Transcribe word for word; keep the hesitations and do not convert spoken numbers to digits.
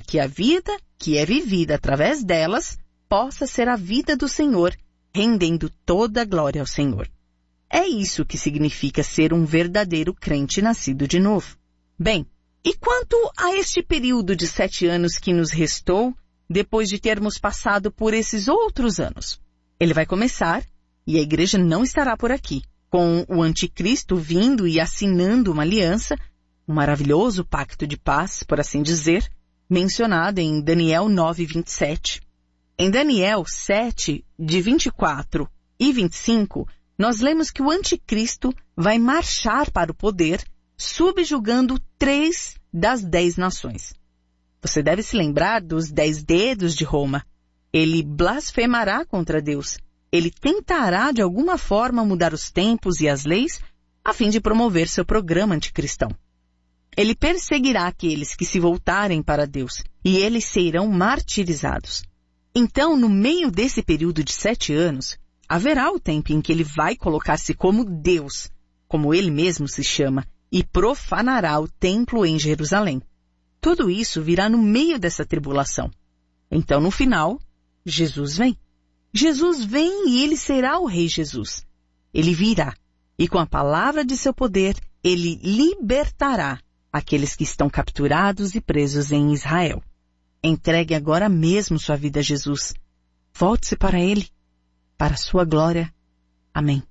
que a vida que é vivida através delas possa ser a vida do Senhor, rendendo toda a glória ao Senhor. É isso que significa ser um verdadeiro crente nascido de novo. Bem, e quanto a este período de sete anos que nos restou, depois de termos passado por esses outros anos? Ele vai começar, e a igreja não estará por aqui, com o anticristo vindo e assinando uma aliança, um maravilhoso pacto de paz, por assim dizer, mencionado em Daniel nove, vinte e sete. Em Daniel sete, de vinte e quatro e vinte e cinco, nós lemos que o anticristo vai marchar para o poder, subjugando três das dez nações. Você deve se lembrar dos dez dedos de Roma. Ele blasfemará contra Deus. Ele tentará de alguma forma mudar os tempos e as leis a fim de promover seu programa anticristão. Ele perseguirá aqueles que se voltarem para Deus e eles serão martirizados. Então, no meio desse período de sete anos, haverá o tempo em que ele vai colocar-se como Deus, como ele mesmo se chama, e profanará o templo em Jerusalém. Tudo isso virá no meio dessa tribulação. Então, no final, Jesus vem. Jesus vem e ele será o Rei Jesus. Ele virá, e com a palavra de seu poder, ele libertará aqueles que estão capturados e presos em Israel. Entregue agora mesmo sua vida a Jesus. Volte-se para ele, para a sua glória. Amém.